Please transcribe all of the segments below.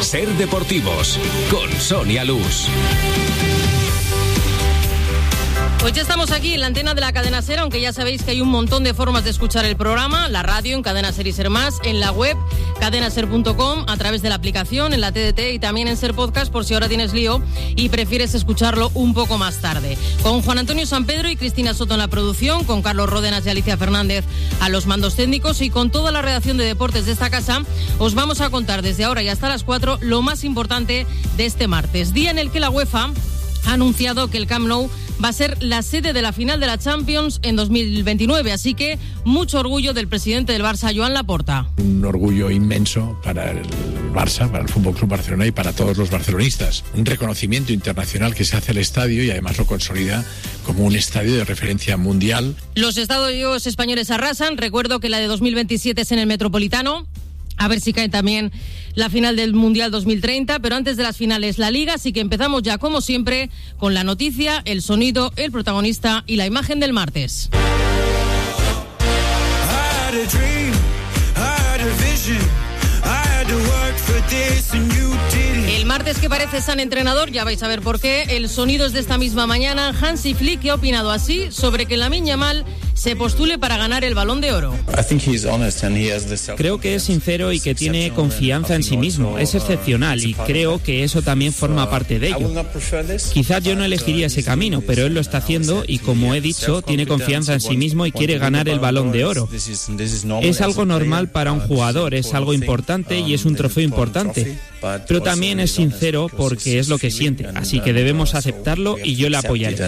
Ser Deportivos, con Sonia Luz. Pues ya estamos aquí en la antena de la cadena SER, aunque ya sabéis que hay un montón de formas de escuchar el programa, la radio en Cadena SER y SER Más, en la web cadenaser.com, a través de la aplicación, en la TDT y también en SER Podcast, por si ahora tienes lío y prefieres escucharlo un poco más tarde. Con Juan Antonio Sampedro y Cristina Soto en la producción, con Carlos Ródenas y Alicia Fernández a los mandos técnicos y con toda la redacción de deportes de esta casa, os vamos a contar desde ahora y hasta las 4 lo más importante de este martes, día en el que la UEFA ha anunciado que el Camp Nou va a ser la sede de la final de la Champions en 2029, así que mucho orgullo del presidente del Barça, Joan Laporta. Un orgullo inmenso para el Barça, para el Fútbol Club Barcelona y para todos los barcelonistas. Un reconocimiento internacional que se hace al estadio y además lo consolida como un estadio de referencia mundial. Los estadios españoles arrasan. Recuerdo que la de 2027 es en el Metropolitano. A ver si cae también la final del Mundial 2030, pero antes de las finales la Liga, así que empezamos ya como siempre con la noticia, el sonido, el protagonista y la imagen del martes. El martes que parece San Entrenador, ya vais a ver por qué. El sonido es de esta misma mañana. Hansi Flick, que ha opinado así sobre que Lamine Yamal se postule para ganar el Balón de Oro. Creo que es sincero y que tiene confianza en sí mismo. Es excepcional y creo que eso también forma parte de ello. Quizás yo no elegiría ese camino, pero él lo está haciendo y, como he dicho, tiene confianza en sí mismo y quiere ganar el Balón de Oro. Es algo normal para un jugador, es algo importante y es un trofeo importante. Pero también es sincero porque es lo que siente, así que debemos aceptarlo y yo le apoyaré.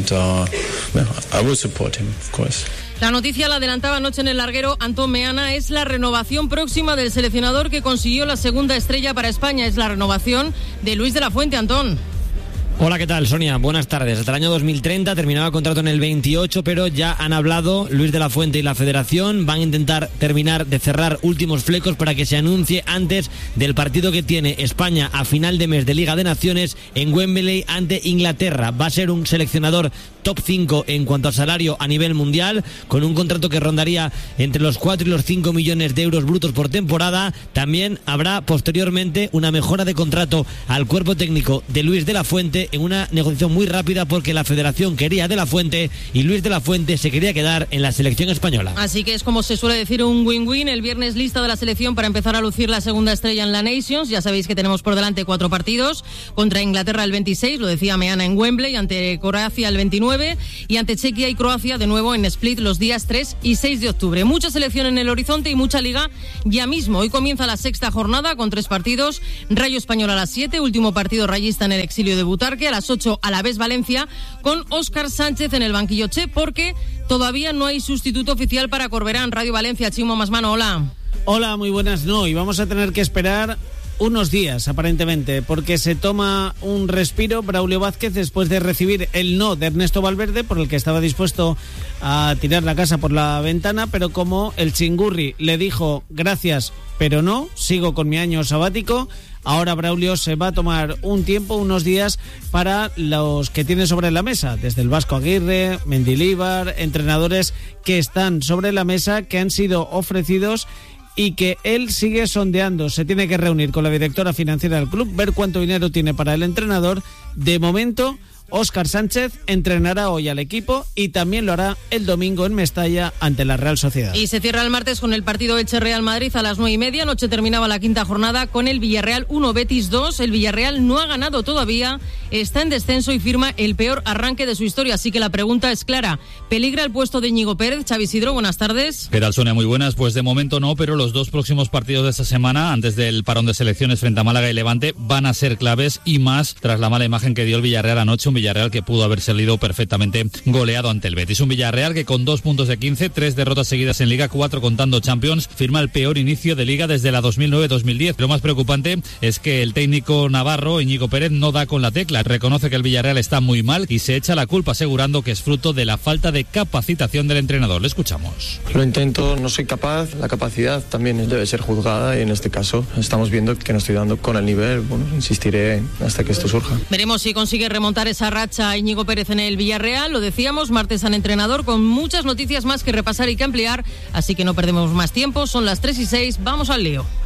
La noticia la adelantaba anoche en el larguero Antón Meana, es la renovación próxima del seleccionador que consiguió la segunda estrella para España, es la renovación de Luis de la Fuente. Antón. Hola, ¿qué tal, Sonia? Buenas tardes. Hasta el año 2030 terminaba contrato en el 28, pero ya han hablado Luis de la Fuente y la Federación. Van a intentar terminar de cerrar últimos flecos para que se anuncie antes del partido que tiene España a final de mes de Liga de Naciones en Wembley ante Inglaterra. Va a ser un seleccionador top 5 en cuanto a salario a nivel mundial, con un contrato que rondaría entre los 4 y los 5 millones de euros brutos por temporada. También habrá posteriormente una mejora de contrato al cuerpo técnico de Luis de la Fuente en una negociación muy rápida, porque la Federación quería de la Fuente y Luis de la Fuente se quería quedar en la selección española. Así que es, como se suele decir, un win-win. El viernes lista de la selección para empezar a lucir la segunda estrella en la Nations. Ya sabéis que tenemos por delante 4 partidos, contra Inglaterra el 26, lo decía Meana, en Wembley, ante Croacia el 29 y ante Chequia y Croacia de nuevo en Split los días 3 y 6 de octubre. Mucha selección en el horizonte y mucha liga ya mismo. Hoy comienza la sexta jornada con 3 partidos. Rayo Español a las 7, último partido rayista en el exilio de Butarque. A las 8 Alavés Valencia, con Óscar Sánchez en el banquillo, porque todavía no hay sustituto oficial para Corberán. Radio Valencia, Chimo Masmano, hola. Hola, muy buenas. No, y vamos a tener que esperar unos días, aparentemente, porque se toma un respiro Braulio Vázquez después de recibir el no de Ernesto Valverde, por el que estaba dispuesto a tirar la casa por la ventana, pero como el Chingurri le dijo gracias, pero no, sigo con mi año sabático. Ahora Braulio se va a tomar un tiempo, unos días, para los que tiene sobre la mesa, desde el Vasco Aguirre, Mendilibar, entrenadores que están sobre la mesa, que han sido ofrecidos y que él sigue sondeando. Se tiene que reunir con la directora financiera del club, ver cuánto dinero tiene para el entrenador. De momento, Óscar Sánchez entrenará hoy al equipo y también lo hará el domingo en Mestalla ante la Real Sociedad. Y se cierra el martes con el partido Elche-Real Madrid a las 9:30. Anoche terminaba la quinta jornada con el Villarreal 1, Betis 2. El Villarreal no ha ganado todavía, está en descenso y firma el peor arranque de su historia. Así que la pregunta es clara: ¿peligra el puesto de Íñigo Pérez? Xavi Isidro, buenas tardes. ¿Qué tal, Sonia? Muy buenas. Pues de momento no, pero los 2 próximos partidos de esta semana, antes del parón de selecciones frente a Málaga y Levante, van a ser claves, y más tras la mala imagen que dio el Villarreal anoche. Un Villarreal que pudo haber salido perfectamente goleado ante el Betis. Un Villarreal que con 2 puntos de 15, 3 derrotas seguidas en Liga, 4 contando Champions, firma el peor inicio de Liga desde la 2009-2010. Lo más preocupante es que el técnico navarro, Íñigo Pérez, no da con la tecla. Reconoce que el Villarreal está muy mal y se echa la culpa, asegurando que es fruto de la falta de capacitación del entrenador. Le escuchamos. Lo intento, no soy capaz. La capacidad también debe ser juzgada y en este caso estamos viendo que no estoy dando con el nivel. Bueno, insistiré hasta que esto surja. Veremos si consigue remontar esa racha Íñigo Pérez en el Villarreal. Lo decíamos, martes al entrenador, con muchas noticias más que repasar y que ampliar, así que no perdemos más tiempo. Son las 3:06, vamos al lío.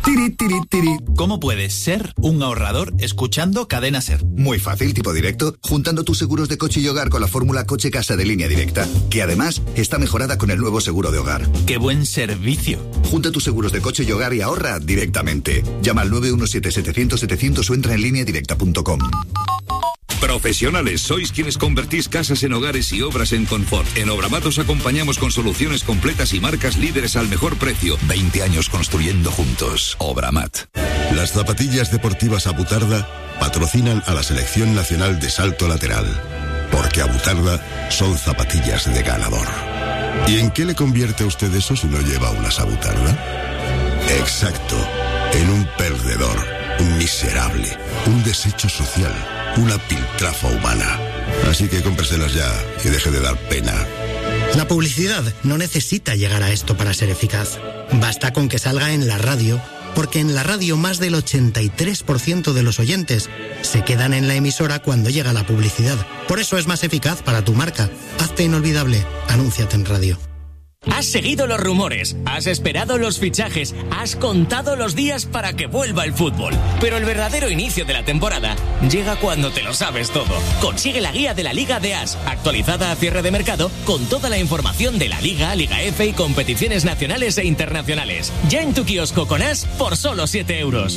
Tiri, tiri, tiri. ¿Cómo puedes ser un ahorrador escuchando Cadena SER? Muy fácil, tipo directo, juntando tus seguros de coche y hogar con la fórmula coche-casa de Línea Directa, que además está mejorada con el nuevo seguro de hogar. ¡Qué buen servicio! Junta tus seguros de coche y hogar y ahorra directamente. Llama al 917-700-700 o entra en lineadirecta.com. Profesionales, sois quienes convertís casas en hogares y obras en confort. En Obramat os acompañamos con soluciones completas y marcas líderes al mejor precio. 20 años construyendo juntos. Obramat. Las zapatillas deportivas Abutarda patrocinan a la Selección Nacional de Salto Lateral. Porque Abutarda son zapatillas de ganador. ¿Y en qué le convierte a usted eso si no lleva unas Abutarda? Exacto, en un perdedor, un miserable, un desecho social, una piltrafa humana. Así que cómpreselas ya y deje de dar pena. La publicidad no necesita llegar a esto para ser eficaz. Basta con que salga en la radio, porque en la radio más del 83% de los oyentes se quedan en la emisora cuando llega la publicidad. Por eso es más eficaz para tu marca. Hazte inolvidable. Anúnciate en radio. Has seguido los rumores, has esperado los fichajes, has contado los días para que vuelva el fútbol. Pero el verdadero inicio de la temporada llega cuando te lo sabes todo. Consigue la guía de la Liga de As, actualizada a cierre de mercado, con toda la información de la Liga, Liga F y competiciones nacionales e internacionales. Ya en tu kiosco con As por solo 7 euros.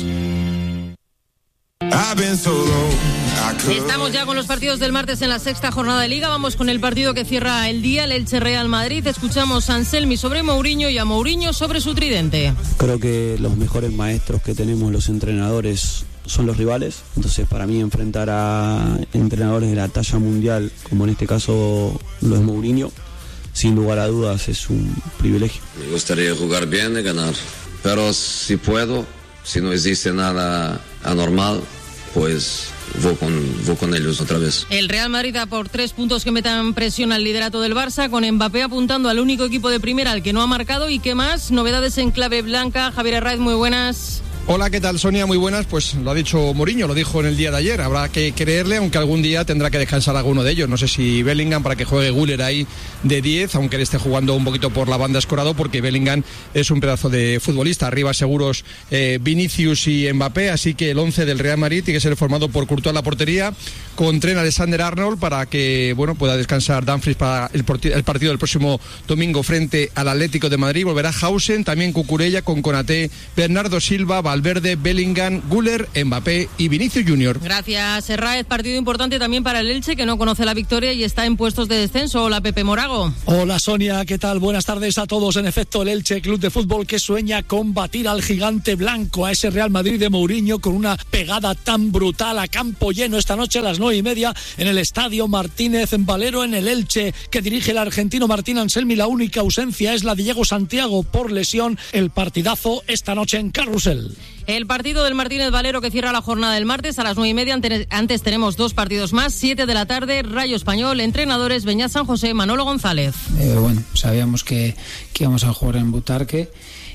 Estamos ya con los partidos del martes en la sexta jornada de Liga. Vamos con el partido que cierra el día, el Elche Real Madrid. Escuchamos a Anselmi sobre Mourinho y a Mourinho sobre su tridente. Creo que los mejores maestros que tenemos los entrenadores son los rivales. Entonces, para mí, enfrentar a entrenadores de la talla mundial, como en este caso lo es Mourinho, sin lugar a dudas es un privilegio. Me gustaría jugar bien y ganar, pero si puedo, si no existe nada anormal, pues voy con ellos otra vez. El Real Madrid da por 3 puntos que metan presión al liderato del Barça, con Mbappé apuntando al único equipo de primera al que no ha marcado. ¿Y qué más? Novedades en clave blanca. Javier Herraiz, muy buenas. Hola, ¿qué tal, Sonia? Muy buenas. Pues lo ha dicho Mourinho, lo dijo en el día de ayer. Habrá que creerle, aunque algún día tendrá que descansar alguno de ellos. No sé si Bellingham para que juegue Güler ahí de 10, aunque él esté jugando un poquito por la banda escorado, porque Bellingham es un pedazo de futbolista. Arriba seguros Vinicius y Mbappé, así que el 11 del Real Madrid tiene que ser formado por Courtois en la portería, con Trent Alexander-Arnold para que pueda descansar Dumfries para el partido del próximo domingo frente al Atlético de Madrid. Volverá Hausen, también Cucurella con Konaté, Bernardo Silva, Valverde, Bellingham, Güler, Mbappé y Vinicius Junior. Gracias, Herraiz. Partido importante también para el Elche, que no conoce la victoria y está en puestos de descenso. Hola, Pepe Morago. Hola, Sonia, ¿qué tal? Buenas tardes a todos. En efecto, el Elche, club de fútbol que sueña con batir al gigante blanco, a ese Real Madrid de Mourinho, con una pegada tan brutal a campo lleno esta noche a las 9:30 en el Estadio Martínez Valero, en el Elche, que dirige el argentino Martín Anselmi. La única ausencia es la de Diego Santiago por lesión. El partidazo esta noche en Carrusel. El partido del Martínez Valero que cierra la jornada del martes a las 9:30. Antes tenemos 2 partidos más. 7 de la tarde, Rayo Español, entrenadores Beñat San José, Manolo González. Sabíamos que íbamos a jugar en Butarque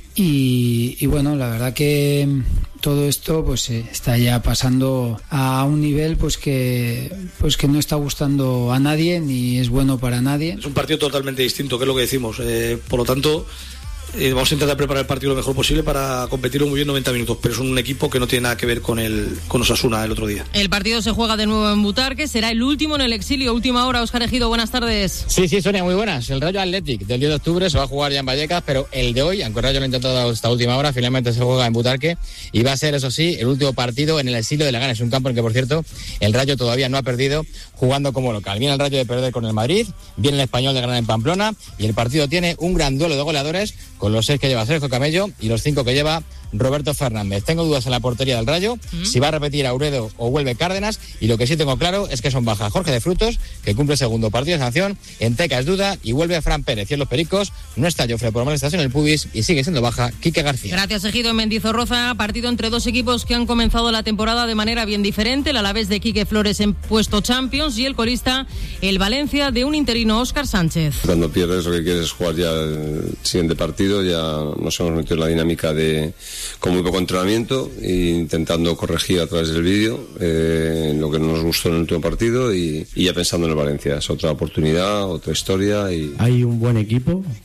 y bueno, la verdad que todo esto pues está ya pasando a un nivel pues que no está gustando a nadie ni es bueno para nadie. Es un partido totalmente distinto, que es lo que decimos. Por lo tanto, vamos a intentar preparar el partido lo mejor posible para competir muy bien 90 minutos, pero es un equipo que no tiene nada que ver con Osasuna el otro día. El partido se juega de nuevo en Butarque, será el último en el exilio. Última hora, Óscar Ejido, buenas tardes. Sí, Sonia, muy buenas. El Rayo Athletic del 10 de octubre se va a jugar ya en Vallecas, pero el de hoy, aunque el Rayo lo ha intentado hasta última hora, finalmente se juega en Butarque y va a ser, eso sí, el último partido en el exilio de Leganés. Es un campo en que, por cierto, el Rayo todavía no ha perdido jugando como local. Viene el Rayo de perder con el Madrid, viene el Español de ganar en Pamplona y el partido tiene un gran duelo de goleadores con los 6 que lleva Sergio Camello y los 5 que lleva Roberto Fernández. Tengo dudas en la portería del Rayo, si va a repetir Auredo o vuelve Cárdenas, y lo que sí tengo claro es que son bajas Jorge de Frutos, que cumple segundo partido de sanción, Enteca es duda y vuelve Fran Pérez. Y en los Pericos no está Jofre por molestias en el pubis y sigue siendo baja Quique García. Gracias, Ejido. En Mendizorroza, partido entre 2 equipos que han comenzado la temporada de manera bien diferente. El Alavés de Quique Flores en puesto Champions y el colista, el Valencia de un interino Óscar Sánchez. Cuando pierdes lo que quieres es jugar ya el siguiente partido. Ya nos hemos metido en la dinámica de con muy poco entrenamiento e intentando corregir a través del vídeo lo que no nos gustó en el último partido y ya pensando en el Valencia. Es otra oportunidad, otra historia. Hay un buen equipo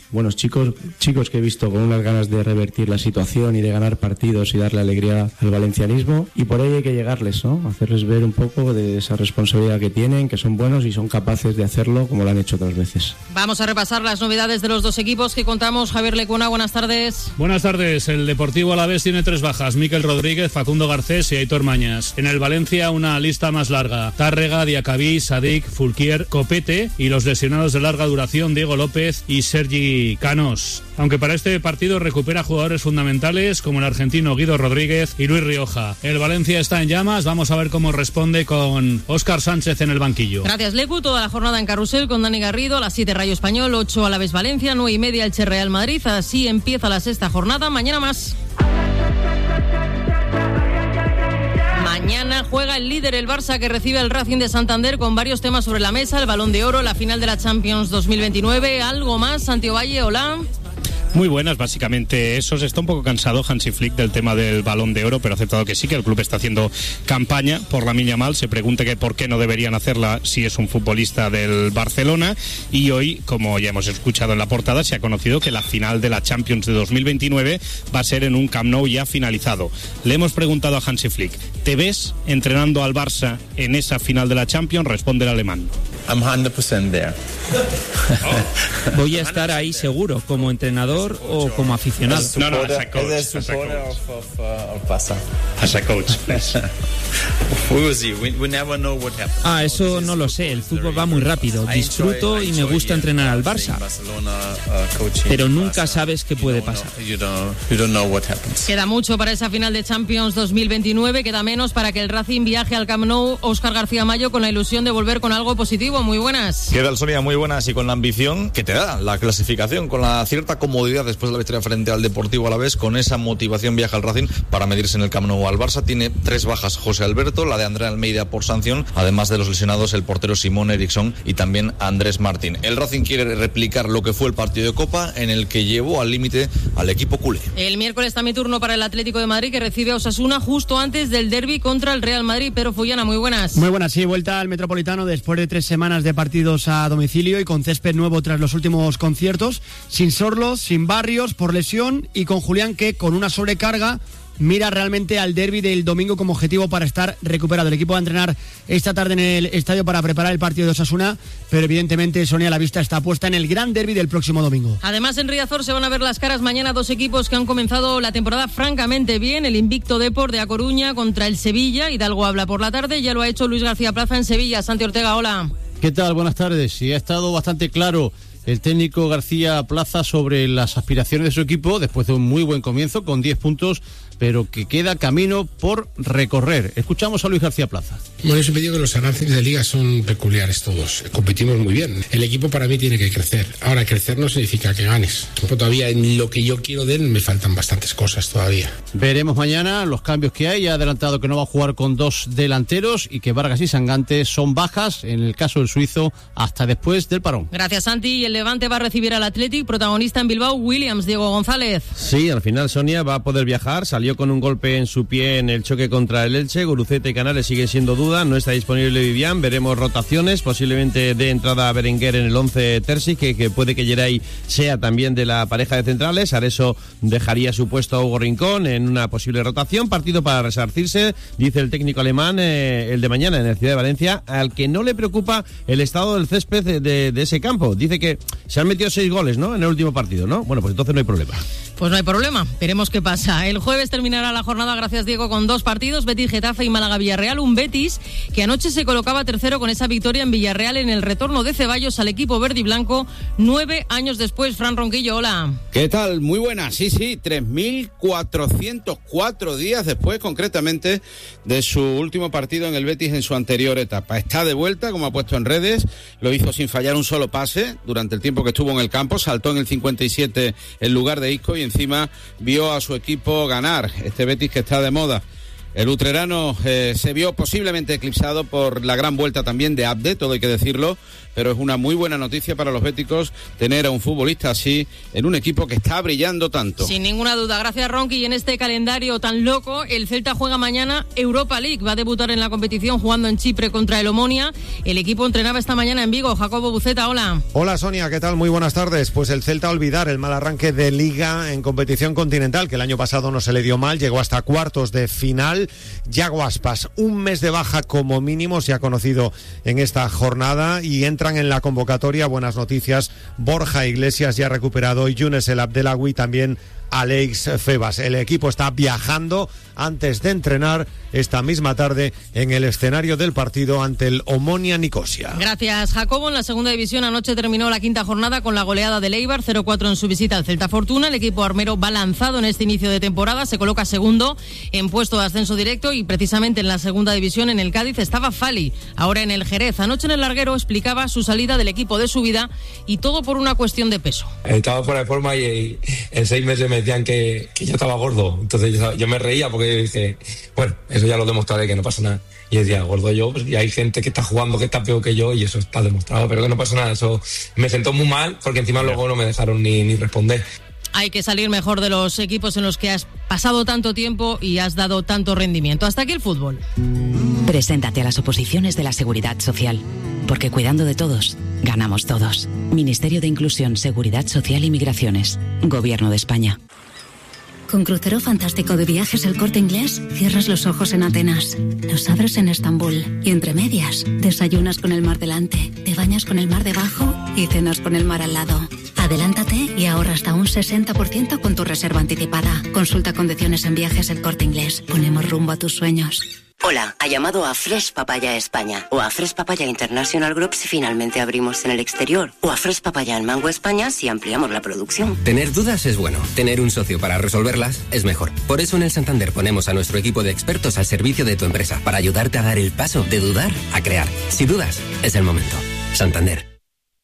buenos chicos que he visto con unas ganas de revertir la situación y de ganar partidos y darle alegría al valencianismo, y por ahí hay que llegarles, ¿no? Hacerles ver un poco de esa responsabilidad que tienen, que son buenos y son capaces de hacerlo como lo han hecho otras veces. Vamos a repasar las novedades de los dos equipos que contamos. Javier Lecuna, buenas tardes. Buenas tardes. El Deportivo Alavés tiene 3 bajas: Mikel Rodríguez, Facundo Garcés y Aitor Mañas. En el Valencia una lista más larga: Tárrega, Diacabí, Sadik, Fulquier, Copete, y los lesionados de larga duración: Diego López y Sergi Canós. Aunque para este partido recupera jugadores fundamentales como el argentino Guido Rodríguez y Luis Rioja. El Valencia está en llamas, vamos a ver cómo responde con Óscar Sánchez en el banquillo. Gracias, Lecu. Toda la jornada en Carrusel con Dani Garrido. A las 7 Rayo Español, 8 Alavés Valencia, 9:30 Elche Real Madrid. Así empieza la sexta jornada. Mañana más. Mañana juega el líder, el Barça, que recibe al Racing de Santander, con varios temas sobre la mesa: el Balón de Oro, la final de la Champions 2029. ¿Algo más, Santi Ovalle? Hola. Muy buenas, básicamente eso. Está un poco cansado Hansi Flick del tema del Balón de Oro, pero ha aceptado que sí, que el club está haciendo campaña por Lamine Yamal. Se pregunta que por qué no deberían hacerla si es un futbolista del Barcelona. Y hoy, como ya hemos escuchado en la portada, se ha conocido que la final de la Champions de 2029 va a ser en un Camp Nou ya finalizado. Le hemos preguntado a Hansi Flick: ¿te ves entrenando al Barça en esa final de la Champions? Responde el alemán: I'm 100% there. Voy a estar ahí seguro, como entrenador o como aficionado. No, as a coach. As a supporter of Barça. As a coach, please. We will see. We never know what happens. Eso no lo sé. El fútbol va muy rápido. Disfruto y me gusta entrenar al Barça. Pero nunca sabes qué puede pasar. Queda mucho para esa final de Champions 2029. Queda menos para que el Racing viaje al Camp Nou. Óscar García Mayo, con la ilusión de volver con algo positivo. Muy buenas. ¿Qué tal, Sonia? Muy buenas, y con la ambición que te da la clasificación, con la cierta comodidad después de la victoria frente al Deportivo Alavés. Con esa motivación viaja al Racing para medirse en el Camp Nou al Barça. Tiene 3 bajas José Alberto, la de André Almeida por sanción, además de los lesionados el portero Simón Eriksson y también Andrés Martín. El Racing quiere replicar lo que fue el partido de Copa, en el que llevó al límite al equipo culé. El miércoles también turno para el Atlético de Madrid, que recibe a Osasuna justo antes del derbi contra el Real Madrid. Pero Fullana, muy buenas. Muy buenas, sí, vuelta al Metropolitano después de 3 semanas de partidos a domicilio y con césped nuevo tras los últimos conciertos, sin Sorlos, sin Barrios por lesión, y con Julián, que con una sobrecarga mira realmente al derbi del domingo como objetivo para estar recuperado. El equipo va a entrenar esta tarde en el estadio para preparar el partido de Osasuna, pero evidentemente, Sonia, la vista está puesta en el gran derbi del próximo domingo. Además, en Riazor se van a ver las caras mañana 2 equipos que han comenzado la temporada francamente bien. El invicto Depor de A Coruña contra el Sevilla. Hidalgo habla por la tarde, ya lo ha hecho Luis García Plaza en Sevilla. Santi Ortega, hola. ¿Qué tal? Buenas tardes. Sí, ha estado bastante claro el técnico García Plaza sobre las aspiraciones de su equipo después de un muy buen comienzo con 10 puntos, pero que queda camino por recorrer. Escuchamos a Luis García Plaza. Bueno, yo siempre digo que los aranceles de liga son peculiares todos. Competimos muy bien. El equipo para mí tiene que crecer. Ahora, crecer no significa que ganes. Todavía en lo que yo quiero de él me faltan bastantes cosas todavía. Veremos mañana los cambios que hay. Ya ha adelantado que no va a jugar con 2 delanteros y que Vargas y Sangante son bajas, en el caso del suizo, hasta después del parón. Gracias, Santi. Y el Levante va a recibir al Athletic, protagonista en Bilbao, Williams. Diego González. Sí, al final Sonia va a poder viajar. Salió con un golpe en su pie en el choque contra el Elche. Guruceta y Canales siguen siendo duda. No está disponible Vivian. Veremos rotaciones. Posiblemente de entrada a Berenguer en el 11 Terzi, que puede que Geray sea también de la pareja de centrales. Areso dejaría su puesto a Hugo Rincón en una posible rotación. Partido para resarcirse, dice el técnico alemán, el de mañana en el Ciudad de Valencia, al que no le preocupa el estado del césped de ese campo. Dice que se han metido 6 goles, ¿no?, en el último partido, ¿no? Bueno, pues entonces no hay problema. Pues no hay problema, veremos qué pasa. El jueves terminará la jornada, gracias Diego, con 2 partidos: Betis Getafe y Málaga Villarreal. Un Betis que anoche se colocaba tercero con esa victoria en Villarreal en el retorno de Ceballos al equipo verde y blanco 9 años después. Fran Ronquillo, hola. ¿Qué tal? Muy buena, sí, 3.404 días después, concretamente, de su último partido en el Betis en su anterior etapa. Está de vuelta, como ha puesto en redes, lo hizo sin fallar un solo pase durante el tiempo que estuvo en el campo, saltó en el 57 en lugar de Isco y encima vio a su equipo ganar, este Betis que está de moda. El utrerano se vio posiblemente eclipsado por la gran vuelta también de Abde, todo hay que decirlo, pero es una muy buena noticia para los béticos tener a un futbolista así en un equipo que está brillando tanto. Sin ninguna duda, gracias Ronqui. Y en este calendario tan loco, el Celta juega mañana Europa League, va a debutar en la competición jugando en Chipre contra el Omonia. El equipo entrenaba esta mañana en Vigo. Jacobo Buceta, hola. Hola Sonia, ¿qué tal? Muy buenas tardes. Pues el Celta olvidar el mal arranque de Liga en competición continental, que el año pasado no se le dio mal, llegó hasta cuartos de final. Yago Aspas, un mes de baja como mínimo, se ha conocido en esta jornada y entran en la convocatoria, buenas noticias, Borja Iglesias ya ha recuperado y Younes El Abdelawi, también Alex Febas. El equipo está viajando antes de entrenar esta misma tarde en el escenario del partido ante el Omonia Nicosia. Gracias, Jacobo. En la segunda división anoche terminó la quinta jornada con la goleada del Eibar, 0-4 en su visita al Celta Fortuna. El equipo armero va lanzado en este inicio de temporada, se coloca segundo en puesto de ascenso directo y precisamente en la segunda división en el Cádiz estaba Fali, ahora en el Jerez. Anoche en el larguero explicaba su salida del equipo de su vida y todo por una cuestión de peso. Estaba fuera de forma y en 6 meses me decían que yo estaba gordo, entonces yo me reía porque dije, bueno, eso ya lo demostraré, que no pasa nada. Y decía, gordo yo, pues, y hay gente que está jugando que está peor que yo y eso está demostrado, pero que no pasa nada. Eso me sentó muy mal porque encima luego no me dejaron ni responder. Hay que salir mejor de los equipos en los que has pasado tanto tiempo y has dado tanto rendimiento. Hasta aquí el fútbol. Preséntate a las oposiciones de la Seguridad Social, porque cuidando de todos, ganamos todos. Ministerio de Inclusión, Seguridad Social y Migraciones. Gobierno de España. Con Crucero Fantástico de Viajes El Corte Inglés, cierras los ojos en Atenas, los abres en Estambul y entre medias, desayunas con el mar delante, te bañas con el mar debajo y cenas con el mar al lado. Adelántate y ahorra hasta un 60% con tu reserva anticipada. Consulta condiciones en Viajes El Corte Inglés. Ponemos rumbo a tus sueños. Hola, ha llamado a Fresh Papaya España o a Fresh Papaya International Group si finalmente abrimos en el exterior o a Fresh Papaya en Mango España si ampliamos la producción. Tener dudas es bueno, tener un socio para resolverlas es mejor. Por eso en el Santander ponemos a nuestro equipo de expertos al servicio de tu empresa para ayudarte a dar el paso de dudar a crear. Si dudas, es el momento. Santander.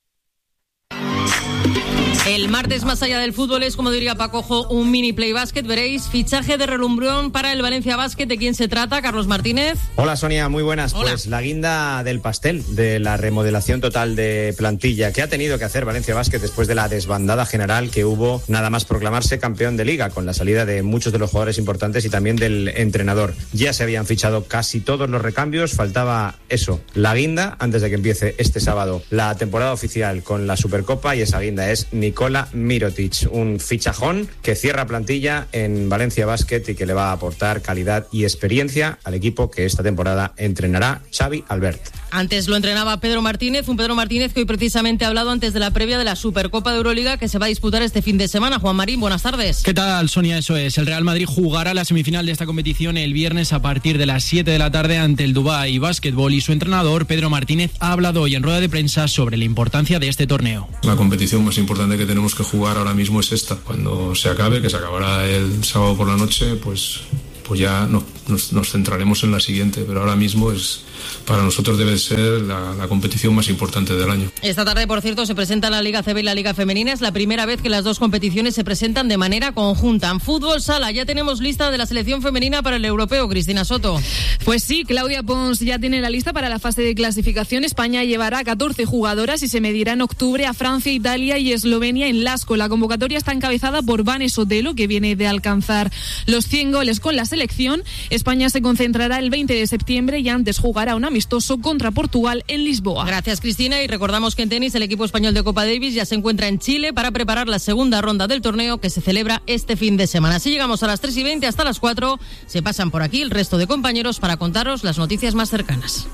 El martes, más allá del fútbol, es, como diría Pacojo, un mini play básquet. Veréis, fichaje de relumbrón para el Valencia Basket. ¿De quién se trata? Carlos Martínez. Hola Sonia, muy buenas. Hola. Pues la guinda del pastel de la remodelación total de plantilla que ha tenido que hacer Valencia Basket después de la desbandada general que hubo nada más proclamarse campeón de liga, con la salida de muchos de los jugadores importantes y también del entrenador. Ya se habían fichado casi todos los recambios, faltaba eso, la guinda, antes de que empiece este sábado la temporada oficial con la Supercopa, y esa guinda es Nikola Mirotic, un fichajón que cierra plantilla en Valencia Basket y que le va a aportar calidad y experiencia al equipo que esta temporada entrenará Xavi Albert. Antes lo entrenaba Pedro Martínez, un Pedro Martínez que hoy precisamente ha hablado antes de la previa de la Supercopa de Euroliga que se va a disputar este fin de semana. Juan Marín, buenas tardes. ¿Qué tal, Sonia? Eso es, el Real Madrid jugará la semifinal de esta competición el viernes a partir de las 7 de la tarde ante el Dubái Basketball, y su entrenador Pedro Martínez ha hablado hoy en rueda de prensa sobre la importancia de este torneo. La competición más importante que tenemos que jugar ahora mismo es esta. Cuando se acabe, que se acabará el sábado por la noche, pues ya nos centraremos en la siguiente, pero ahora mismo para nosotros debe ser la competición más importante del año. Esta tarde, por cierto, se presenta la Liga CB y la Liga Femenina. Es la primera vez que las dos competiciones se presentan de manera conjunta. En fútbol sala ya tenemos lista de la selección femenina para el europeo. Cristina Soto. Pues sí, Claudia Pons ya tiene la lista para la fase de clasificación. España llevará 14 jugadoras y se medirá en octubre a Francia, Italia y Eslovenia en Lasco. La convocatoria está encabezada por Vane Sotelo, que viene de alcanzar los 100 goles con la selección. España se concentrará el 20 de septiembre y antes jugará un amistoso contra Portugal en Lisboa. Gracias, Cristina, y recordamos que en tenis el equipo español de Copa Davis ya se encuentra en Chile para preparar la segunda ronda del torneo que se celebra este fin de semana. Así llegamos a las 3:20 hasta las 4. Se pasan por aquí el resto de compañeros para contaros las noticias más cercanas.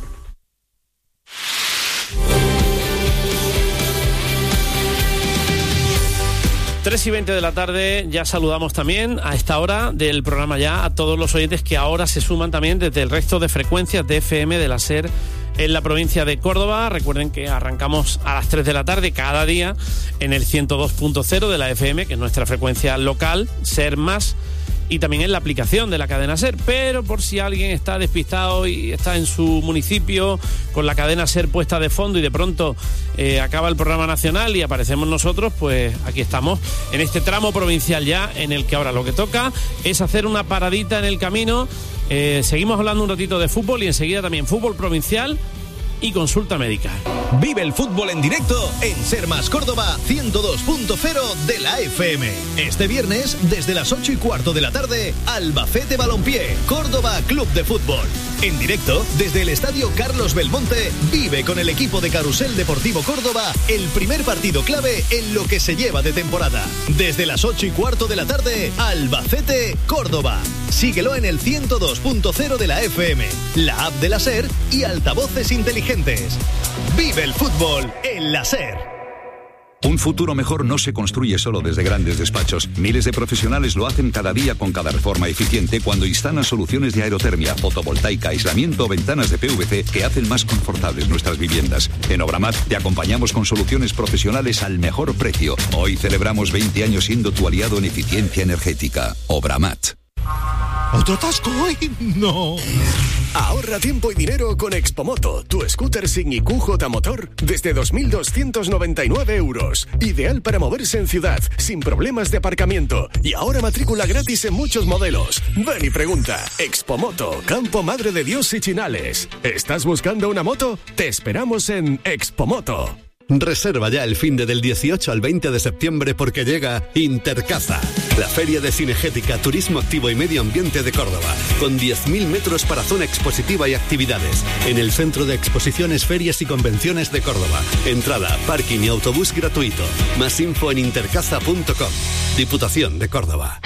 Tres y 20 de la tarde, ya saludamos también a esta hora del programa ya a todos los oyentes que ahora se suman también desde el resto de frecuencias de FM de la SER en la provincia de Córdoba. Recuerden que arrancamos a las 3 de la tarde cada día en el 102.0 de la FM, que es nuestra frecuencia local, SER Más, y también en la aplicación de la cadena SER. Pero por si alguien está despistado y está en su municipio con la cadena SER puesta de fondo y de pronto acaba el programa nacional y aparecemos nosotros, pues aquí estamos en este tramo provincial ya, en el que ahora lo que toca es hacer una paradita en el camino Seguimos hablando un ratito de fútbol y enseguida también fútbol provincial y consulta médica. Vive el fútbol en directo en Ser Más Córdoba 102.0 de la FM. Este viernes, desde las 8:15 de la tarde, Albacete Balompié, Córdoba Club de Fútbol. En directo, desde el Estadio Carlos Belmonte, vive con el equipo de Carrusel Deportivo Córdoba el primer partido clave en lo que se lleva de temporada. Desde las 8:15 de la tarde, Albacete, Córdoba. Síguelo en el 102.0 de la FM, la app de la SER y altavoces inteligentes. Vive el fútbol en la SER. Un futuro mejor no se construye solo desde grandes despachos. Miles de profesionales lo hacen cada día con cada reforma eficiente cuando instalan soluciones de aerotermia, fotovoltaica, aislamiento o ventanas de PVC que hacen más confortables nuestras viviendas. En Obramat te acompañamos con soluciones profesionales al mejor precio. Hoy celebramos 20 años siendo tu aliado en eficiencia energética. Obramat. ¿Otro atasco hoy? No. Ahorra tiempo y dinero con Expomoto, tu scooter sin IQ motor desde 2.299 euros. Ideal para moverse en ciudad, sin problemas de aparcamiento. Y ahora matrícula gratis en muchos modelos. Ven y pregunta. Expomoto, Campo Madre de Dios y Chinales. ¿Estás buscando una moto? Te esperamos en Expomoto. Reserva ya el finde del 18 al 20 de septiembre porque llega Intercaza, la feria de cinegética, turismo activo y medio ambiente de Córdoba, con 10.000 metros para zona expositiva y actividades, en el Centro de Exposiciones, Ferias y Convenciones de Córdoba. Entrada, parking y autobús gratuito. Más info en intercaza.com. Diputación de Córdoba.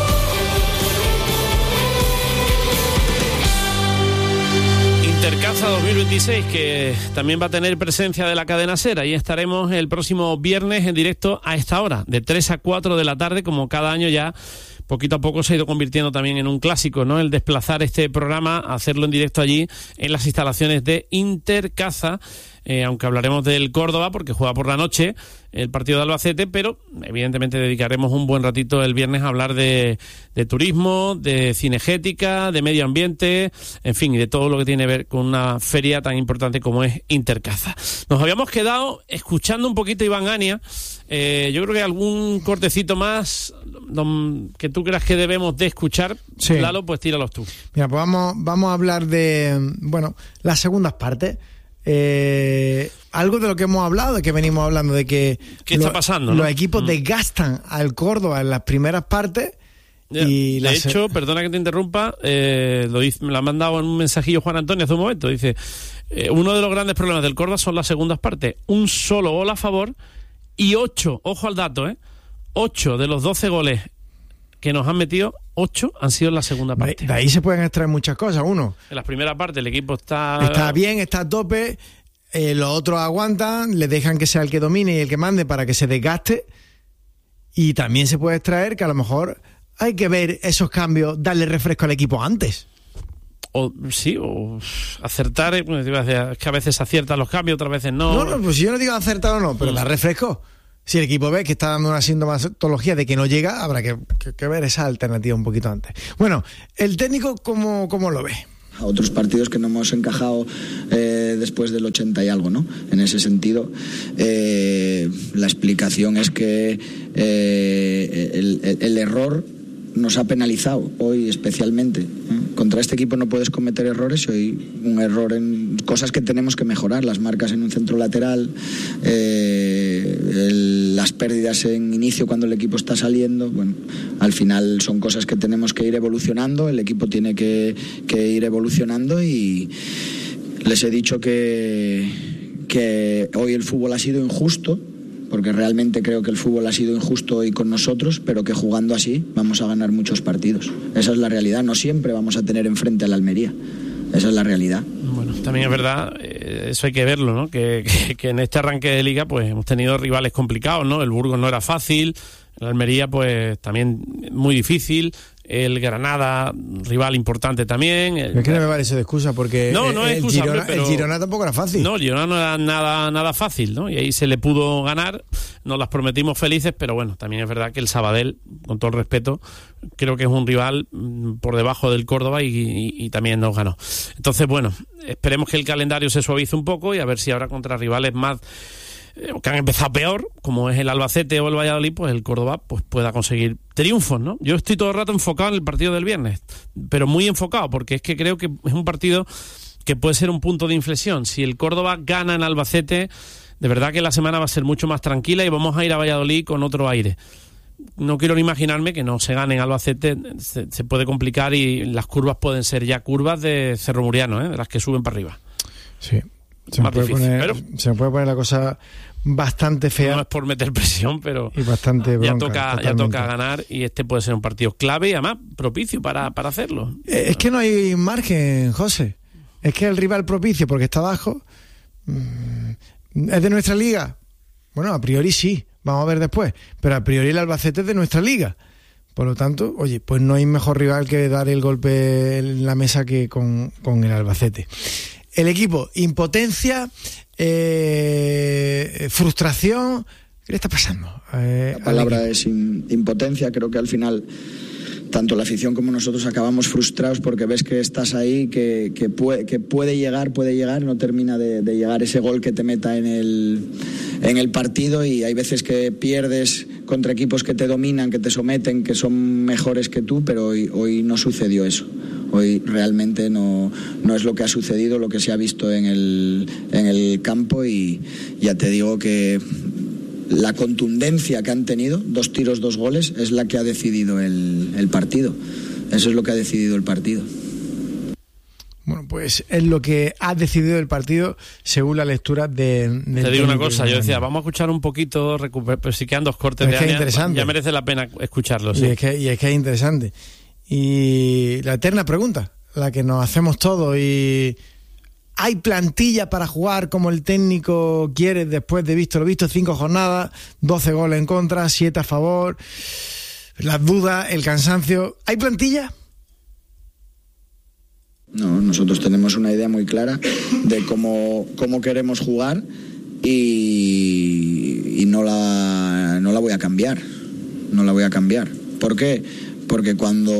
Intercaza 2026, que también va a tener presencia de la cadena SER. Ahí estaremos el próximo viernes en directo a esta hora, de 3 a 4 de la tarde, como cada año ya poquito a poco se ha ido convirtiendo también en un clásico, ¿no? El desplazar este programa, hacerlo en directo allí en las instalaciones de Intercaza, aunque hablaremos del Córdoba porque juega por la noche el partido de Albacete, pero evidentemente dedicaremos un buen ratito el viernes a hablar de turismo, de cinegética, de medio ambiente, en fin, y de todo lo que tiene que ver con una feria tan importante como es Intercaza. Nos habíamos quedado escuchando un poquito a Iván Ania. Yo creo que algún cortecito más que tú creas que debemos de escuchar, sí. Lalo, pues tíralos tú. Mira, pues vamos a hablar de, las segundas partes. Algo de lo que hemos hablado, de que venimos hablando, de que ¿qué está pasando, los equipos desgastan al Córdoba en las primeras partes. Y de hecho, perdona que te interrumpa, me lo ha mandado en un mensajillo Juan Antonio hace un momento. Dice, uno de los grandes problemas del Córdoba son las segundas partes. Un solo gol a favor y 8, ojo al dato, 8 de los 12 goles que nos han metido, 8 han sido en la segunda parte. De ahí se pueden extraer muchas cosas. Uno, en la primera parte el equipo está bien, está a tope, los otros aguantan, le dejan que sea el que domine y el que mande para que se desgaste. Y también se puede extraer que a lo mejor hay que ver esos cambios, darle refresco al equipo antes. O acertar, es que a veces aciertan los cambios, otras veces no. No, pues yo no digo acertar o no, pero dar refresco. Si el equipo ve que está dando una sintomatología de que no llega, habrá que ver esa alternativa un poquito antes. Bueno, el técnico, ¿cómo lo ve? A otros partidos que no hemos encajado después del 80 y algo, ¿no? En ese sentido, la explicación es que el error nos ha penalizado hoy especialmente. Contra este equipo no puedes cometer errores y hoy un error en cosas que tenemos que mejorar, las marcas en un centro lateral, las pérdidas en inicio cuando el equipo está saliendo. Bueno, al final son cosas que tenemos que ir evolucionando, el equipo tiene que ir evolucionando y les he dicho que hoy el fútbol ha sido injusto, porque realmente creo que el fútbol ha sido injusto hoy con nosotros, pero que jugando así vamos a ganar muchos partidos. Esa es la realidad, no siempre vamos a tener enfrente a la Almería, esa es la realidad. Bueno, también es verdad, eso hay que verlo, ¿no? Que en este arranque de liga pues hemos tenido rivales complicados, ¿no? El Burgos no era fácil, el Almería pues también muy difícil, el Granada, rival importante también. Es que no me vale eso de excusa, porque no es excusa, el Girona tampoco era fácil. No, el Girona no era nada fácil, ¿no? Y ahí se le pudo ganar, nos las prometimos felices, pero bueno, también es verdad que el Sabadell, con todo el respeto, creo que es un rival por debajo del Córdoba y también nos ganó. Entonces, bueno, esperemos que el calendario se suavice un poco y a ver si ahora contra rivales más que han empezado peor, como es el Albacete o el Valladolid, pues el Córdoba pues pueda conseguir triunfos, ¿no? Yo estoy todo el rato enfocado en el partido del viernes, pero muy enfocado, porque es que creo que es un partido que puede ser un punto de inflexión. Si el Córdoba gana en Albacete, de verdad que la semana va a ser mucho más tranquila y vamos a ir a Valladolid con otro aire. No quiero ni imaginarme que no se gane en Albacete, se puede complicar y las curvas pueden ser ya curvas de Cerro Muriano, de las que suben para arriba. Sí, se me puede poner la cosa bastante fea. No es por meter presión, pero y bastante bronca, ya toca ganar, y este puede ser un partido clave y además propicio para hacerlo. Es que no hay margen, José. Es que el rival propicio, porque está abajo, ¿es de nuestra liga? Bueno, a priori sí. Vamos a ver después, pero a priori el Albacete es de nuestra liga. Por lo tanto, oye, pues no hay mejor rival que dar el golpe en la mesa que con el Albacete. El equipo, impotencia, frustración. ¿Qué le está pasando? La palabra es impotencia. Creo que al final tanto la afición como nosotros acabamos frustrados porque ves que estás ahí, que puede llegar, no termina de llegar ese gol que te meta en el partido, y hay veces que pierdes contra equipos que te dominan, que te someten, que son mejores que tú, pero hoy no sucedió eso. Hoy realmente no es lo que ha sucedido, lo que se ha visto en el campo, y ya te digo que la contundencia que han tenido, 2 tiros, 2 goles, es la que ha decidido el partido. Eso es lo que ha decidido el partido. Bueno, pues es lo que ha decidido el partido según la lectura de te digo una cosa, yo decía, vamos a escuchar un poquito, pero si quedan 2 cortes de Ania, ya merece la pena escucharlo. ¿Sí? Y es que es interesante. Y la eterna pregunta, la que nos hacemos todos, y ¿hay plantilla para jugar como el técnico quiere después de visto lo visto? 5 jornadas, 12 goles en contra, 7 a favor, las dudas, el cansancio. ¿Hay plantilla? No, nosotros tenemos una idea muy clara de cómo queremos jugar, y no la voy a cambiar. No la voy a cambiar. ¿Por qué? Porque cuando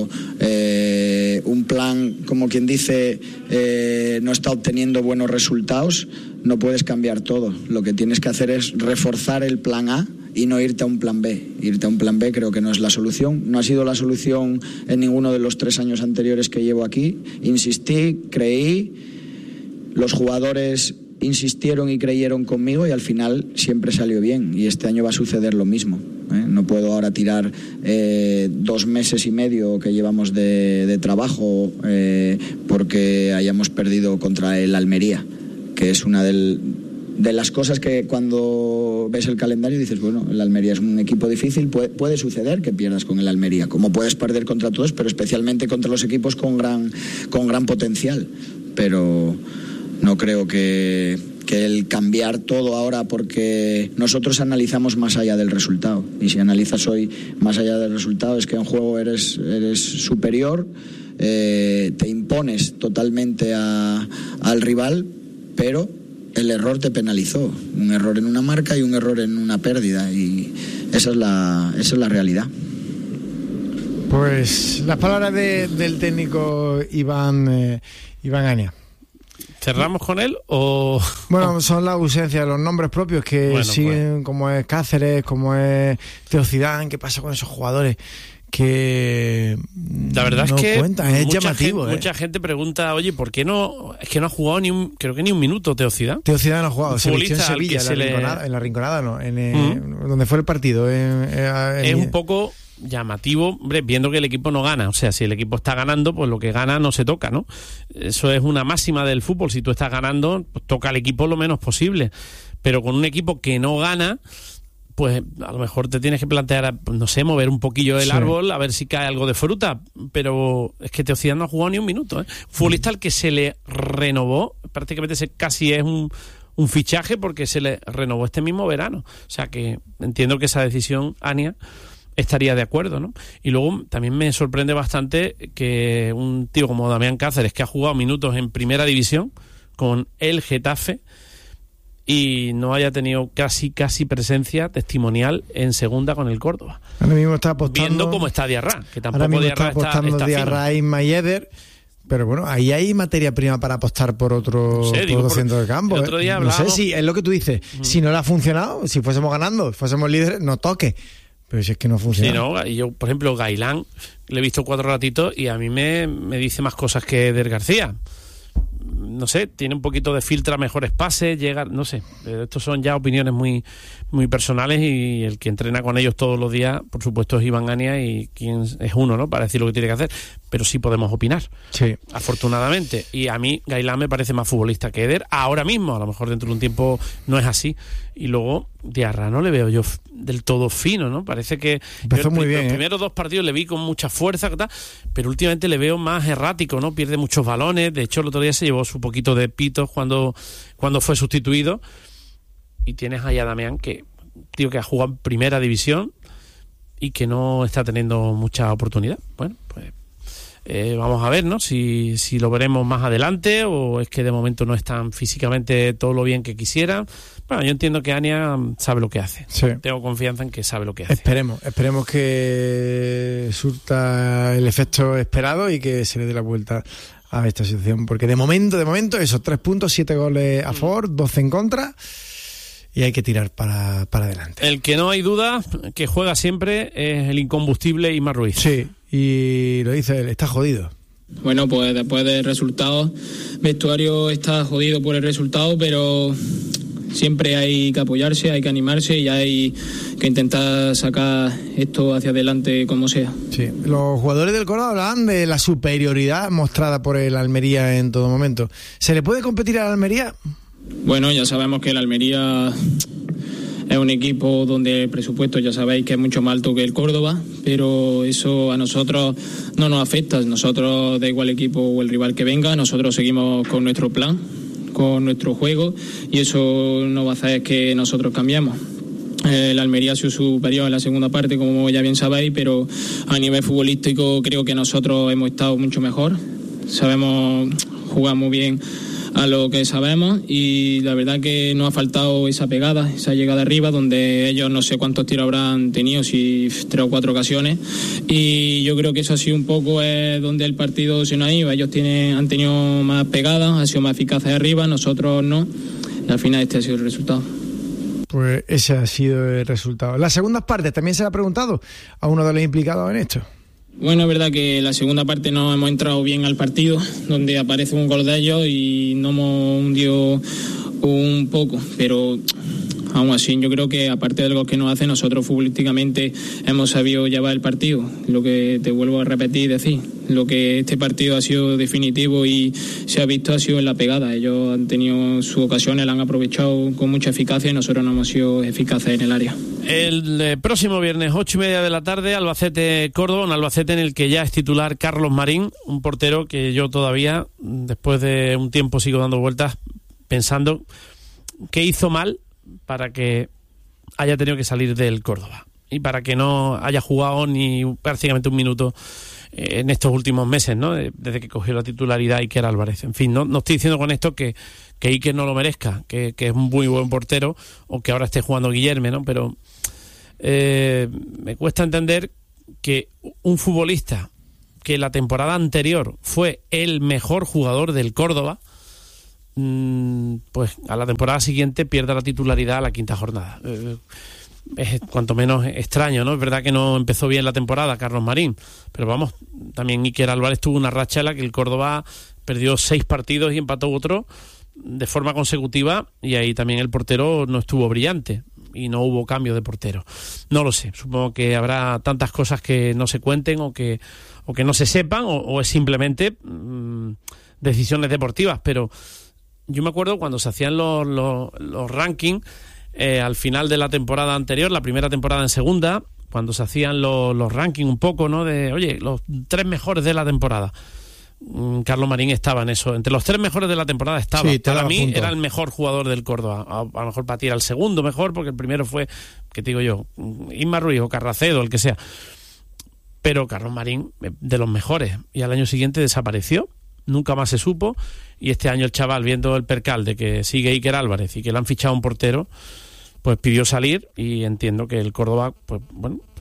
un plan, como quien dice, no está obteniendo buenos resultados, no puedes cambiar todo. Lo que tienes que hacer es reforzar el plan A y no irte a un plan B. Irte a un plan B creo que no es la solución. No ha sido la solución en ninguno de los 3 años anteriores que llevo aquí. Insistí, creí, los jugadores insistieron y creyeron conmigo, y al final siempre salió bien, y este año va a suceder lo mismo. No puedo ahora tirar 2 meses y medio que llevamos de trabajo porque hayamos perdido contra el Almería, que es una de las cosas que cuando ves el calendario dices, bueno, el Almería es un equipo difícil, puede suceder que pierdas con el Almería, como puedes perder contra todos, pero especialmente contra los equipos con gran potencial. Pero no creo que el cambiar todo ahora, porque nosotros analizamos más allá del resultado, y si analizas hoy más allá del resultado es que en juego eres superior, te impones totalmente al rival, pero el error te penalizó, un error en una marca y un error en una pérdida, y esa es la realidad. Pues las palabras del técnico Iván Ania. ¿Cerramos con él o...? Bueno, son la ausencia de los nombres propios que siguen, pues, como es Cáceres, como es Teo Zidane. ¿Qué pasa con esos jugadores que la verdad no es que cuentan? Es llamativo. Mucha gente pregunta, oye, ¿por qué no? Es que no ha jugado creo que ni un minuto Teo Zidane. Teo Zidane no ha jugado. Se vistió en Sevilla, en la Rinconada, no, donde fue el partido. Es un poco llamativo, hombre, viendo que el equipo no gana. O sea, si el equipo está ganando, pues lo que gana no se toca, ¿no? Eso es una máxima del fútbol. Si tú estás ganando, pues toca al equipo lo menos posible. Pero con un equipo que no gana, pues a lo mejor te tienes que plantear, no sé, mover un poquillo el árbol, a ver si cae algo de fruta. Pero es que Teo Zidane no ha jugado ni un minuto, ¿eh? Futbolista al que se le renovó, prácticamente casi es un fichaje, porque se le renovó este mismo verano. O sea que entiendo que esa decisión, Ania, estaría de acuerdo, ¿no? Y luego también me sorprende bastante que un tío como Damián Cáceres, que ha jugado minutos en primera división con el Getafe, y no haya tenido casi misma testimonial en segunda con el Córdoba. Ahora mismo está apostando, viendo cómo está Diarra, que tampoco ahora mismo Diarra está apostando Diarra y Mayeder, Pero bueno, ahí hay materia prima para apostar por otro centro de campo. El otro día no sé si es lo que tú dices. Si no le ha funcionado, si fuésemos ganando, fuésemos líderes, no toque. Pero si es que no funciona. Sí, no, y yo, por ejemplo, Gailán, le he visto 4 ratitos y a mí me dice más cosas que Eder García. No sé, tiene un poquito de filtra mejores pases, llega, no sé, estos son ya opiniones muy, muy personales, y el que entrena con ellos todos los días, por supuesto, es Iván Ania, y quien es uno, ¿no?, para decir lo que tiene que hacer, pero sí podemos opinar, sí, afortunadamente, y a mí Gailán me parece más futbolista que Eder, ahora mismo, a lo mejor dentro de un tiempo no es así, y luego Diarra no le veo yo del todo fino, ¿no? Parece que empezó muy bien, los primeros 2 partidos le vi con mucha fuerza, pero últimamente le veo más errático, ¿no? Pierde muchos balones, de hecho el otro día se llevó su poquito de pitos cuando fue sustituido, y tienes ahí a Damián, que ha jugado en primera división y que no está teniendo mucha oportunidad. Bueno, pues vamos a ver, ¿no? Si lo veremos más adelante, o es que de momento no están físicamente todo lo bien que quisiera. Bueno, yo entiendo que Ania sabe lo que hace. Sí. Tengo confianza en que sabe lo que hace. Esperemos que surta el efecto esperado y que se le dé la vuelta a esta situación, porque de momento esos 3 puntos, 7 goles a favor, 12 en contra, y hay que tirar para adelante. El que no hay duda que juega siempre es el incombustible Isma Ruiz. Sí, y lo dice él, está jodido. Bueno, pues después del resultado, vestuario está jodido por el resultado, pero siempre hay que apoyarse, hay que animarse y hay que intentar sacar esto hacia adelante como sea. Sí, los jugadores del Córdoba hablaban de la superioridad mostrada por el Almería en todo momento. ¿Se le puede competir al Almería? Bueno, ya sabemos que el Almería es un equipo donde el presupuesto ya sabéis que es mucho más alto que el Córdoba, pero eso a nosotros no nos afecta. Nosotros, da igual el equipo o el rival que venga, nosotros seguimos con nuestro plan, con nuestro juego, y eso no va a hacer que nosotros cambiemos. El Almería ha sido superior en la segunda parte, como ya bien sabéis, pero a nivel futbolístico creo que nosotros hemos estado mucho mejor. Sabemos jugar muy bien a lo que sabemos, y la verdad que nos ha faltado esa pegada, esa llegada arriba, donde ellos no sé cuántos tiros habrán tenido, si 3 o 4 ocasiones, y yo creo que eso ha sido un poco donde el partido se nos ha ido. Ellos han tenido más pegadas, han sido más eficaces arriba, nosotros no, y al final este ha sido el resultado. Pues ese ha sido el resultado. Las segundas partes también se le ha preguntado a uno de los implicados en esto. Bueno, es verdad que en la segunda parte no hemos entrado bien al partido, donde aparece un gol de ellos y nos hemos hundido un poco, pero aún así yo creo que aparte del gol que nos hace, nosotros futbolísticamente hemos sabido llevar el partido. Lo que te vuelvo a repetir y decir, lo que este partido ha sido definitivo y se ha visto ha sido en la pegada. Ellos han tenido sus ocasiones, la han aprovechado con mucha eficacia, y nosotros no hemos sido eficaces en el área. El próximo viernes, 8:30 de la tarde, Albacete-Córdoba, un Albacete en el que ya es titular Carlos Marín, un portero que yo todavía, después de un tiempo, sigo dando vueltas pensando qué hizo mal para que haya tenido que salir del Córdoba y para que no haya jugado ni prácticamente un minuto en estos últimos meses, ¿no? Desde que cogió la titularidad Iker Álvarez. En fin, no estoy diciendo con esto que Iker no lo merezca, que es un muy buen portero, o que ahora esté jugando Guillerme, ¿no? Pero me cuesta entender que un futbolista que la temporada anterior fue el mejor jugador del Córdoba, pues a la temporada siguiente pierda la titularidad a la 5ª jornada. Es cuanto menos extraño, ¿no? Es verdad que no empezó bien la temporada Carlos Marín, pero vamos, también Iker Álvarez tuvo una racha en la que el Córdoba perdió 6 partidos y empató otro de forma consecutiva, y ahí también el portero no estuvo brillante y no hubo cambio de portero. No lo sé, supongo que habrá tantas cosas que no se cuenten o que no se sepan, o es simplemente decisiones deportivas, pero yo me acuerdo cuando se hacían los rankings al final de la temporada anterior, la primera temporada en segunda, cuando se hacían los rankings un poco, ¿no? De, oye, los 3 mejores de la temporada. Carlos Marín estaba en eso. Entre los 3 mejores de la temporada estaba. Sí, para mí era el mejor jugador del Córdoba. A lo mejor para ti era el segundo mejor, porque el primero fue, ¿qué te digo yo? Isma Ruiz o Carracedo, el que sea. Pero Carlos Marín, de los mejores. Y al año siguiente desapareció. Nunca más se supo, y este año el chaval, viendo el percal de que sigue Iker Álvarez y que le han fichado un portero, pues pidió salir, y entiendo que el Córdoba, pues bueno,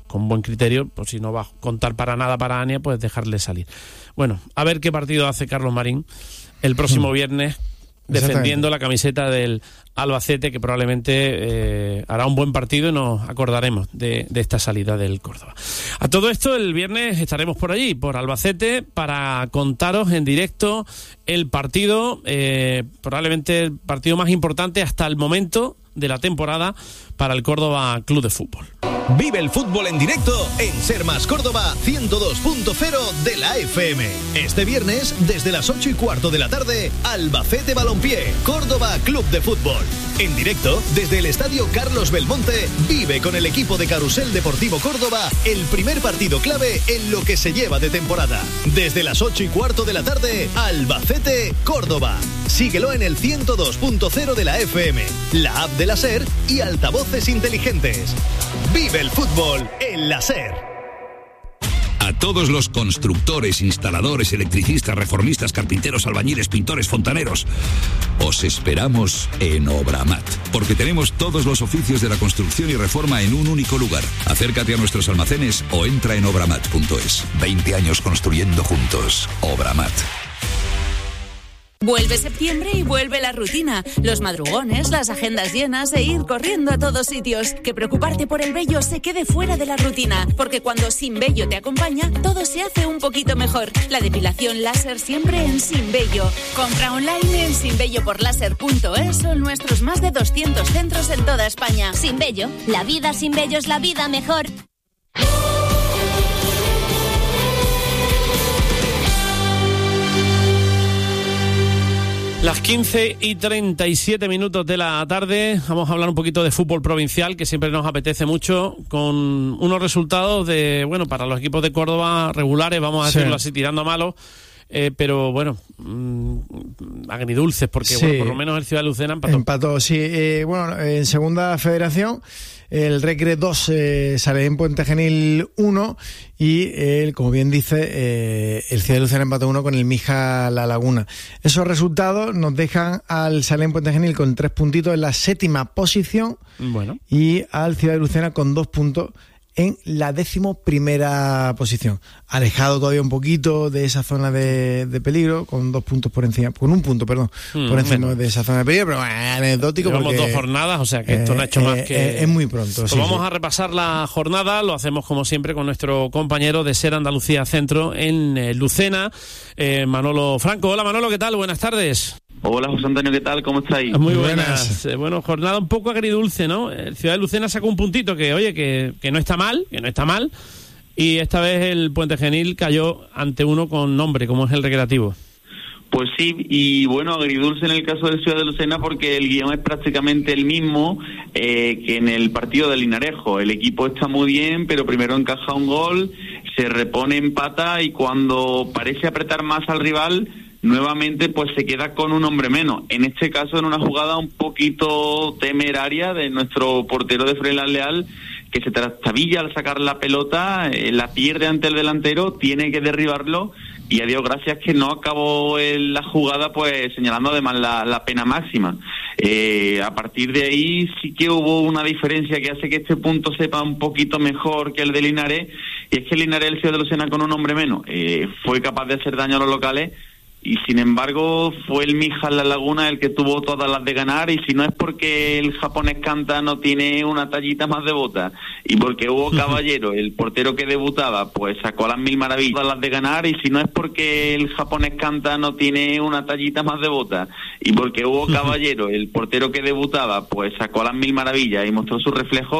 con buen criterio, pues si no va a contar para nada para Ania, pues dejarle salir. Bueno, a ver qué partido hace Carlos Marín el próximo viernes, defendiendo la camiseta del Albacete, que probablemente hará un buen partido y nos acordaremos de esta salida del Córdoba. A todo esto, el viernes estaremos por allí, por Albacete, para contaros en directo el partido, probablemente el partido más importante hasta el momento de la temporada para el Córdoba Club de Fútbol. Vive el fútbol en directo en Ser Más Córdoba 102.0 de la FM. Este viernes, desde las 8:15 de la tarde, Albacete Balompié, Córdoba Club de Fútbol. En directo, desde el Estadio Carlos Belmonte, vive con el equipo de Carrusel Deportivo Córdoba el primer partido clave en lo que se lleva de temporada. Desde las 8:15 de la tarde, Albacete, Córdoba. Síguelo en el 102.0 de la FM, la app de la SER y altavoces inteligentes. Vive el fútbol en la SER. A todos los constructores, instaladores, electricistas, reformistas, carpinteros, albañiles, pintores, fontaneros, os esperamos en Obramat, porque tenemos todos los oficios de la construcción y reforma en un único lugar. Acércate a nuestros almacenes o entra en obramat.es. 20 años construyendo juntos. Obramat. Vuelve septiembre y vuelve la rutina, los madrugones, las agendas llenas e ir corriendo a todos sitios. Que preocuparte por el vello se quede fuera de la rutina, porque cuando Sin Vello te acompaña, todo se hace un poquito mejor. La depilación láser siempre en Sin Vello. Compra online en sinvelloporlaser.es o en nuestros más de 200 centros en toda España. Sin Vello, la vida sin vello es la vida mejor. Las 15:37 de la tarde, vamos a hablar un poquito de fútbol provincial, que siempre nos apetece mucho, con unos resultados de, bueno, para los equipos de Córdoba regulares, vamos a decirlo así, tirando a malos, pero bueno, agridulces, porque bueno, por lo menos el Ciudad de Lucena empató. Bueno, en segunda federación, el Recre 2 sale en Puente Genil 1 y, como bien dice, el Ciudad de Lucena empató 1 con el Mija La Laguna. Esos resultados nos dejan al Salem Puente Genil con 3 puntitos en la 7ª posición, y al Ciudad de Lucena con 2 puntos en la 11ª posición, alejado todavía un poquito de esa zona de peligro, con 2 puntos por encima, con 1 punto, perdón, por encima de esa zona de peligro, pero anecdótico. Llevamos 2 jornadas, o sea que esto no ha hecho más que... Es muy pronto. Pues vamos a repasar la jornada, lo hacemos como siempre con nuestro compañero de SER Andalucía Centro en Lucena, Manolo Franco. Hola Manolo, ¿qué tal? Buenas tardes. Hola José Antonio, ¿qué tal? ¿Cómo estáis? Muy buenas. Bueno, jornada un poco agridulce, ¿no? El Ciudad de Lucena sacó un puntito que, oye, que no está mal, y esta vez el Puente Genil cayó ante uno con nombre, como es el Recreativo. Pues sí, y bueno, agridulce en el caso del Ciudad de Lucena porque el guión es prácticamente el mismo que en el partido de Linarejo. El equipo está muy bien, pero primero encaja un gol, se repone, empata, y cuando parece apretar más al rival, nuevamente pues se queda con un hombre menos. En este caso, en una jugada un poquito temeraria de nuestro portero de Freilas Leal, que se trastabilla al sacar la pelota, la pierde ante el delantero, tiene que derribarlo, y a Dios gracias que no acabó la jugada pues señalando además la pena máxima. A partir de ahí sí que hubo una diferencia que hace que este punto sepa un poquito mejor que el de Linares, y es que Linares, el Ciudad de Lucena, con un hombre menos, fue capaz de hacer daño a los locales, y sin embargo fue el Mija La Laguna el que tuvo todas las de ganar, y si no es porque el japonés Canta no tiene una tallita más de bota, y porque Hugo Caballero, el portero que debutaba, pues sacó las mil maravillas, todas las de ganar, y si no es porque el japonés Canta no tiene una tallita más de bota, y porque Hugo Caballero, el portero que debutaba, pues sacó las mil maravillas y mostró su reflejo,